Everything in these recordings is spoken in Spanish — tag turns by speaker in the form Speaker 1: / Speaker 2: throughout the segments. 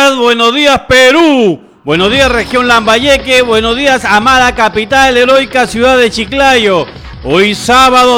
Speaker 1: buenos días Perú, buenos días región Lambayeque, buenos días amada capital heroica ciudad de Chiclayo. Hoy sábado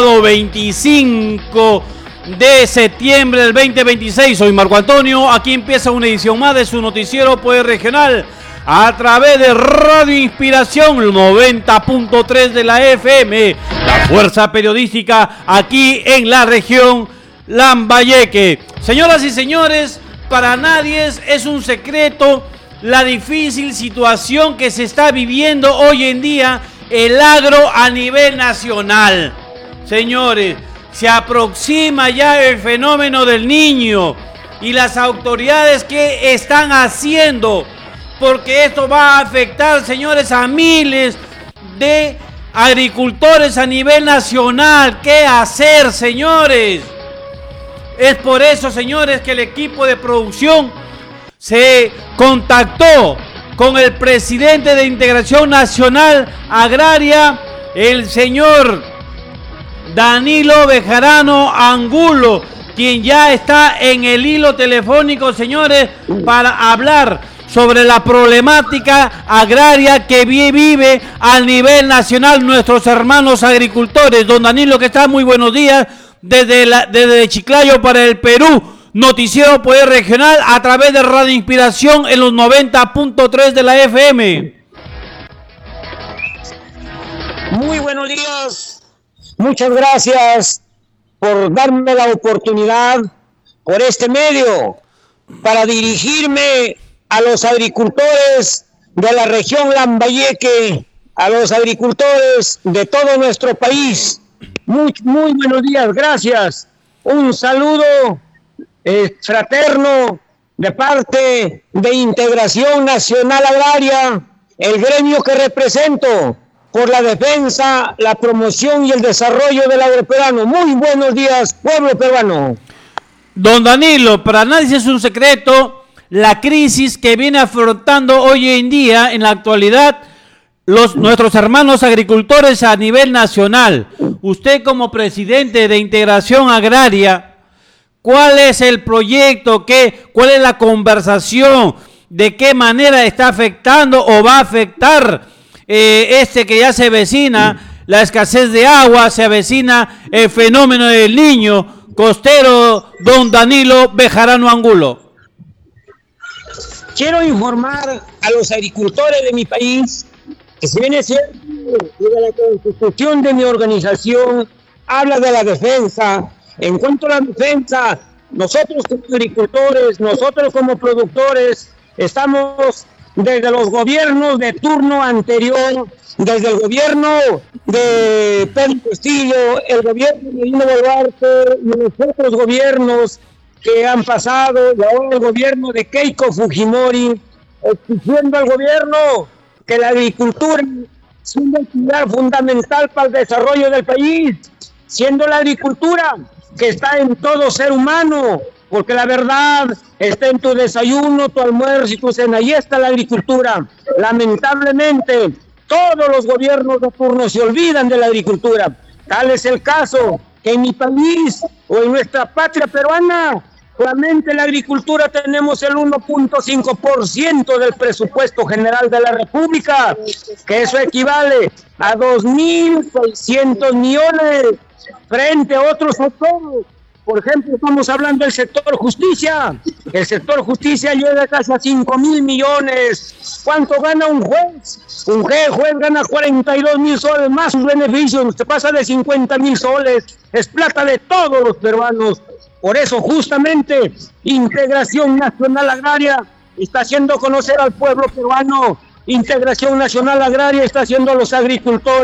Speaker 1: 25 de septiembre del 2026, soy Marco Antonio, aquí empieza una edición más de su noticiero Poder Regional a través de Radio Inspiración 90.3 de la FM, la fuerza periodística aquí en la región Lambayeque. Señoras y señores, para nadie es un secreto la difícil situación que se está viviendo hoy en día el agro a nivel nacional. Señores, se aproxima ya el fenómeno del Niño y las autoridades que están haciendo, porque esto va a afectar, señores, a miles de agricultores a nivel nacional. ¿Qué hacer, señores? Es por eso, señores, que el equipo de producción se contactó con el presidente de Integración Nacional Agraria, el señor Danilo Bejarano Angulo, quien ya está en el hilo telefónico, señores, para hablar sobre la problemática agraria que vive a nivel nacional nuestros hermanos agricultores. Don Danilo, ¿qué está? Muy buenos días. Desde Chiclayo para el Perú, noticiero Poder Regional a través de Radio Inspiración en los 90.3 de la FM.
Speaker 2: Muy buenos días, muchas gracias por darme la oportunidad por este medio para dirigirme a los agricultores de la región Lambayeque, a los agricultores de todo nuestro país. Muy buenos días, gracias. Un saludo fraterno de parte de Integración Nacional Agraria, el gremio que represento por la defensa, la promoción y el desarrollo del agroperuano. Muy buenos días, pueblo peruano.
Speaker 1: Don Danilo, para nadie es un secreto la crisis que viene afrontando hoy en día, en la actualidad, nuestros hermanos agricultores a nivel nacional. Usted como presidente de Integración Agraria, ¿cuál es el proyecto? ¿Cuál es la conversación? ¿De qué manera está afectando o va a afectar que ya se avecina la escasez de agua, se avecina el fenómeno del Niño? Costero, don Danilo Bejarano Angulo.
Speaker 2: Quiero informar a los agricultores de mi país que si bien es cierto, la constitución de mi organización habla de la defensa. En cuanto a la defensa, nosotros como agricultores, nosotros como productores, estamos desde los gobiernos de turno anterior, desde el gobierno de Pedro Castillo, el gobierno de Dino Boluarte y los otros gobiernos que han pasado, y ahora el gobierno de Keiko Fujimori, exigiendo al gobierno que la agricultura es una actividad fundamental para el desarrollo del país, siendo la agricultura que está en todo ser humano, porque la verdad está en tu desayuno, tu almuerzo y tu cena, y está la agricultura. Lamentablemente, todos los gobiernos de turno se olvidan de la agricultura. Tal es el caso que en mi país o en nuestra patria peruana, solamente la agricultura tenemos el 1.5% del presupuesto general de la República, que eso equivale a 2.600 millones frente a otros sectores. Por ejemplo, estamos hablando del sector justicia. El sector justicia llega casi a 5.000 millones. ¿Cuánto gana un juez? Un juez gana 42.000 soles más sus beneficios. Se pasa de 50.000 soles. Es plata de todos los peruanos. Por eso, justamente, Integración Nacional Agraria está haciendo conocer al pueblo peruano. Integración Nacional Agraria está haciendo a los agricultores